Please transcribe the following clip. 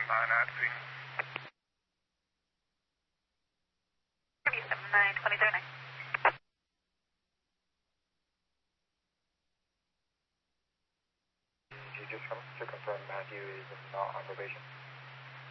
at scene. 79, You just want to confirm Matthew is not on probation.